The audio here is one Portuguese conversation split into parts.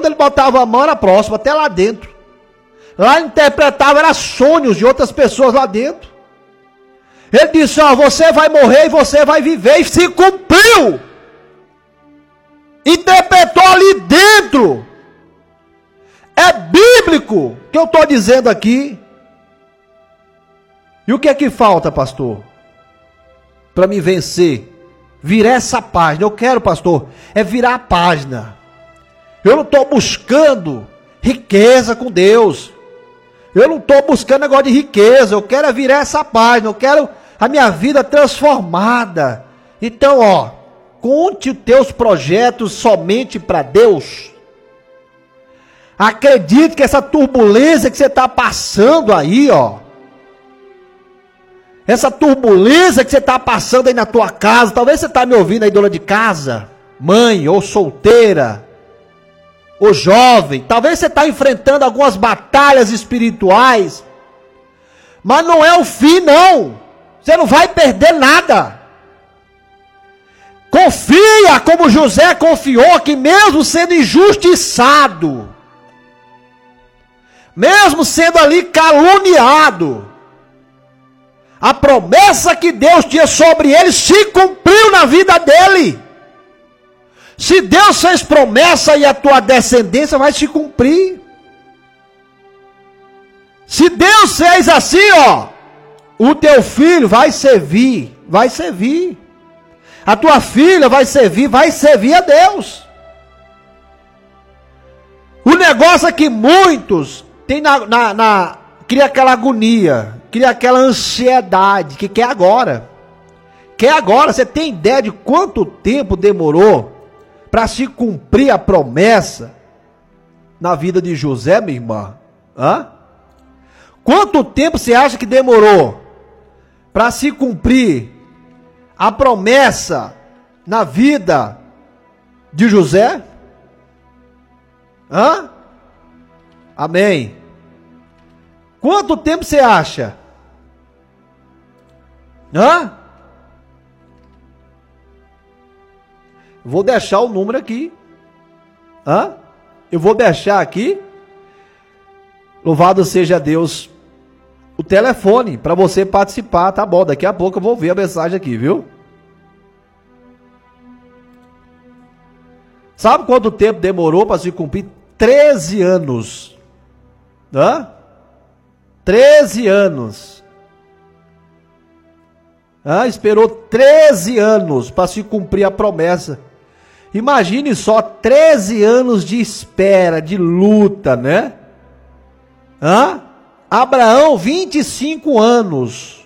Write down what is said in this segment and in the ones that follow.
quando ele botava a mão era próximo, até lá dentro. Lá interpretava, era sonhos de outras pessoas lá dentro. Ele disse, ó, você vai morrer e você vai viver, e se cumpriu. Interpretou ali dentro. É bíblico que eu estou dizendo aqui. E o que é que falta, pastor? Para me vencer, virar essa página. Eu quero, pastor, é virar a página. Eu não estou buscando riqueza com Deus. Eu não estou buscando negócio de riqueza. Eu quero é virar essa página. Eu quero a minha vida transformada. Então, ó, conte os teus projetos somente para Deus. Acredite que essa turbulência que você está passando aí, ó, essa turbulência que você está passando aí na tua casa, talvez você está me ouvindo aí, dona de casa, mãe, ou solteira, ou jovem, talvez você está enfrentando algumas batalhas espirituais, mas não é o fim não, você não vai perder nada. Confia como José confiou, que mesmo sendo injustiçado, mesmo sendo ali caluniado, a promessa que Deus tinha sobre ele se cumpriu na vida dele. Se Deus fez promessa e a tua descendência vai se cumprir. Se Deus fez assim, ó, o teu filho vai servir, vai servir. A tua filha vai servir a Deus. O negócio é que muitos tem cria aquela agonia, cria aquela ansiedade, que quer agora. Quer agora. Você tem ideia de quanto tempo demorou para se cumprir a promessa na vida de José, minha irmã? Hã? Quanto tempo você acha que demorou para se cumprir a promessa na vida de José? Hã? Amém. Quanto tempo você acha? Hã? Vou deixar o número aqui. Hã? Eu vou deixar aqui. Louvado seja Deus. O telefone para você participar, tá bom? Daqui a pouco eu vou ver a mensagem aqui, viu? Sabe quanto tempo demorou para se cumprir? 13 anos. Hã? 13 anos. Esperou 13 anos para se cumprir a promessa. Imagine só, 13 anos de espera, de luta, né? Abraão, 25 anos.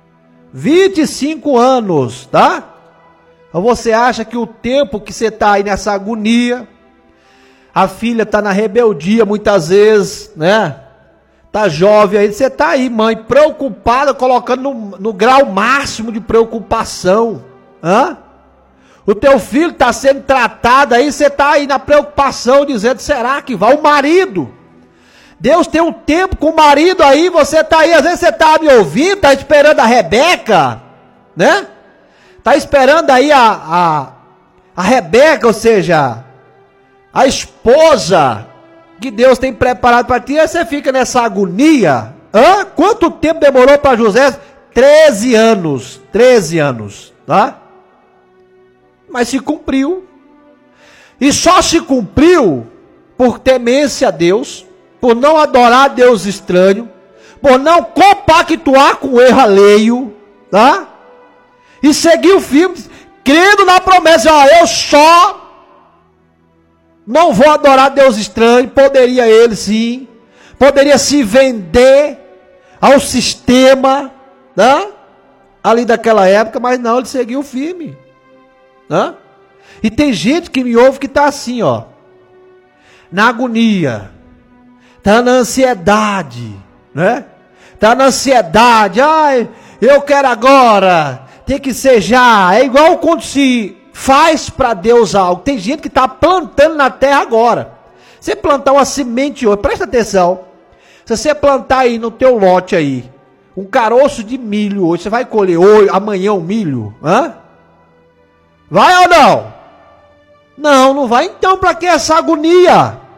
25 anos, tá? Então você acha que o tempo que você está aí nessa agonia, a filha está na rebeldia muitas vezes, né? Tá jovem aí, você está aí, mãe, preocupada, colocando no grau máximo de preocupação. O teu filho está sendo tratado aí, você está aí na preocupação, dizendo, será que vai? O marido, Deus tem um tempo com o marido aí, você está aí, às vezes você está me ouvindo, está esperando a Rebeca, né? Está esperando aí a Rebeca, ou seja, a esposa que Deus tem preparado para ti, aí você fica nessa agonia. Quanto tempo demorou para José? 13 anos, 13 anos, tá? Mas se cumpriu. E só se cumpriu por temência a Deus, por não adorar Deus estranho, por não compactuar com o erro alheio, tá? E seguir o firme, crendo na promessa, eu só não vou adorar Deus estranho. Poderia ele sim, poderia se vender ao sistema, né? Ali daquela época, mas não, ele seguiu firme, né? E tem gente que me ouve que está assim, ó, na agonia, está na ansiedade, né? Está na ansiedade, eu quero agora, tem que ser já. É igual quando se faz para Deus algo. Tem gente que está plantando na terra agora. Você plantar uma semente hoje, presta atenção, se você plantar aí no teu lote aí, um caroço de milho hoje, você vai colher hoje, amanhã o milho? Vai ou não? Não, não vai. Então para que essa agonia?